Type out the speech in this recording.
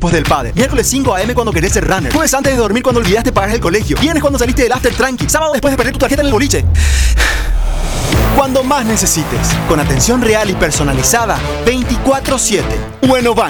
después del pádel. Miércoles 5 a.m. cuando querés ser runner. Jueves antes de dormir cuando olvidaste pagar el colegio. Viernes cuando saliste del after tranqui. Sábado después de perder tu tarjeta en el boliche. Cuando más necesites. Con atención real y personalizada 24/7. Bueno Bank.